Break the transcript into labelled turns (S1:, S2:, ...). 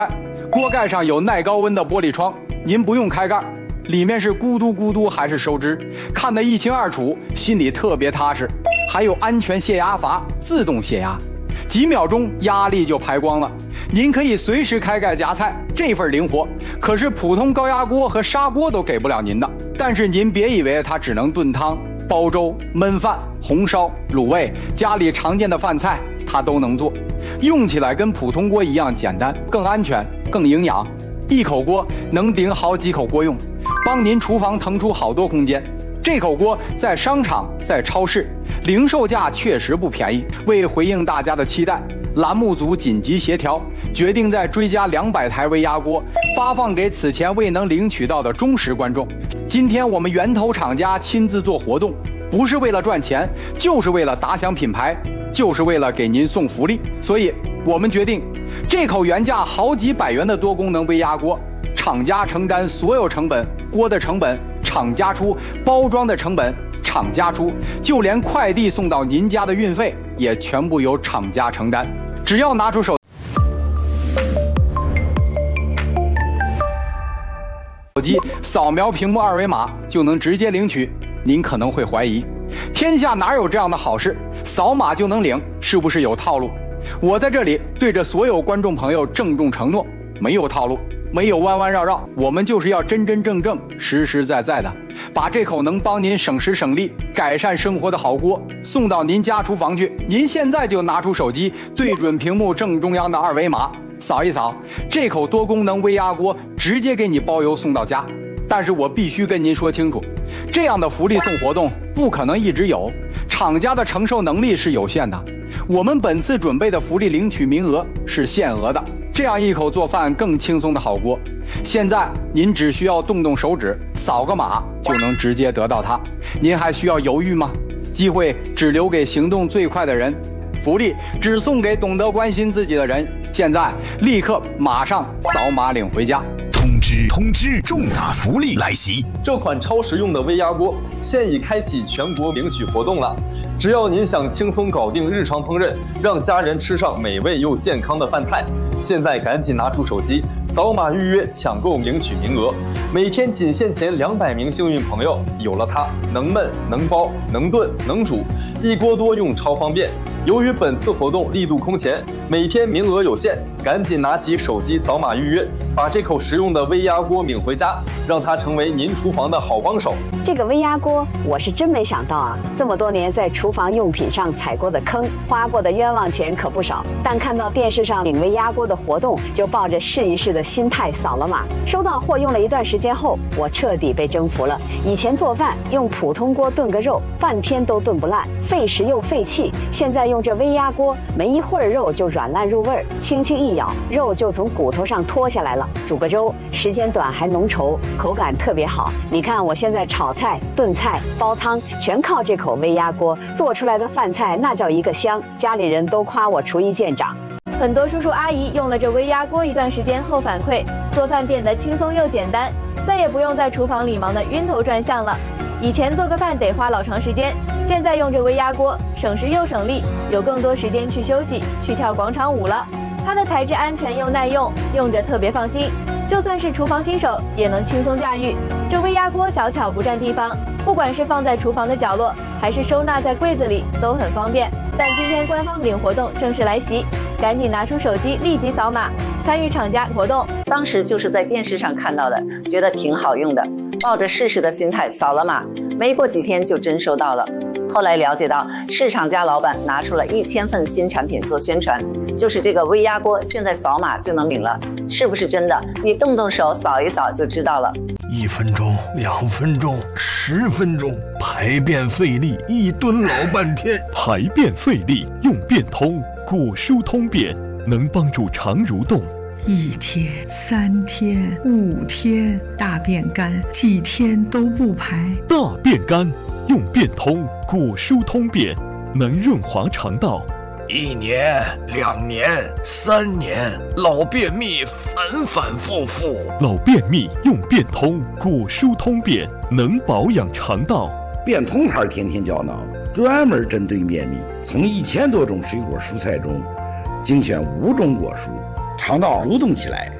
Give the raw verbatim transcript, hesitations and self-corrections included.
S1: 锅盖上有耐高温的玻璃窗，您不用开盖，里面是咕嘟咕嘟还是收汁，看得一清二楚，心里特别踏实。还有安全泄压阀，自动泄压，几秒钟压力就排光了。您可以随时开盖夹菜，这份灵活可是普通高压锅和砂锅都给不了您的。但是您别以为它只能炖汤、煲粥、焖饭、红烧、卤味，家里常见的饭菜它都能做，用起来跟普通锅一样简单，更安全，更营养。一口锅能顶好几口锅用，帮您厨房腾出好多空间。这口锅在商场、在超市零售价确实不便宜。为回应大家的期待，栏目组紧急协调，决定再追加两百台微压锅，发放给此前未能领取到的忠实观众。今天我们源头厂家亲自做活动，不是为了赚钱，就是为了打响品牌，就是为了给您送福利。所以我们决定，这口原价好几百元的多功能微压锅，厂家承担所有成本，锅的成本厂家出，包装的成本厂家出，就连快递送到您家的运费也全部由厂家承担。只要拿出手手机扫描屏幕二维码就能直接领取。您可能会怀疑，天下哪有这样的好事，扫码就能领，是不是有套路？我在这里对着所有观众朋友郑重承诺，没有套路，没有弯弯绕绕，我们就是要真真正正、实实在在的把这口能帮您省时省力、改善生活的好锅送到您家厨房去。您现在就拿出手机，对准屏幕正中央的二维码，扫一扫，这口多功能微压锅直接给你包邮送到家。但是我必须跟您说清楚，这样的福利送活动不可能一直有，厂家的承受能力是有限的。我们本次准备的福利领取名额是限额的，这样一口做饭更轻松的好锅，现在您只需要动动手指，扫个码就能直接得到它。您还需要犹豫吗？机会只留给行动最快的人，福利只送给懂得关心自己的人。现在立刻马上扫码领回家。
S2: 通知通知，重大福利来袭！
S3: 这款超实用的微压锅现已开启全国领取活动了。只要您想轻松搞定日常烹饪，让家人吃上美味又健康的饭菜，现在赶紧拿出手机，扫码预约抢购领取名额。每天仅限前两百名幸运朋友，有了它，能焖能煲能炖能煮，一锅多用超方便。由于本次活动力度空前，每天名额有限，赶紧拿起手机扫码预约，把这口实用的微压锅领回家，让它成为您厨房的好帮手。
S4: 这个微压锅我是真没想到啊，这么多年在厨房用品上踩过的坑，花过的冤枉钱可不少，但看到电视上领微压锅的活动，就抱着试一试的心态扫了码。收到货用了一段时间后，我彻底被征服了。以前做饭用普通锅炖个肉，半天都炖不烂，费时又费气，现在用这微压锅，没一会儿肉就软烂入味儿，轻轻一咬，肉就从骨头上脱下来了。煮个粥，时间短还浓稠，口感特别好。你看我现在炒菜、炖菜、煲汤，全靠这口微压锅做出来的饭菜，那叫一个香，家里人都夸我厨艺见长。
S5: 很多叔叔阿姨用了这微压锅一段时间后反馈，做饭变得轻松又简单，再也不用在厨房里忙得晕头转向了。以前做个饭得花老长时间，现在用这微压锅省时又省力，有更多时间去休息，去跳广场舞了。它的材质安全又耐用，用着特别放心，就算是厨房新手也能轻松驾驭。这微压锅小巧不占地方，不管是放在厨房的角落，还是收纳在柜子里都很方便。但今天官方领活动正式来袭，赶紧拿出手机立即扫码参与厂家活动。
S6: 当时就是在电视上看到的，觉得挺好用的，抱着试试的心态扫了码，没过几天就真收到了。后来了解到，是厂家老板拿出了一千份新产品做宣传，就是这个微压锅，现在扫码就能领了，是不是真的？你动动手扫一扫就知道了。
S2: 一分钟、两分钟、十分钟，排便费力，一蹲老半天。
S7: 排便费力用便通，果蔬通便，能帮助肠蠕动。
S8: 一天、三天、五天，大便干，几天都不排。
S7: 大便干用便通，果蔬通便，能润滑肠道。
S9: 一年、两年、三年，老便秘反反复复。
S7: 老便秘用便通，果蔬通便，能保养肠道。
S10: 便通牌天天胶囊，专门针对便秘，从一千多种水果蔬菜中精选五种果蔬， 肠道蠕动起来。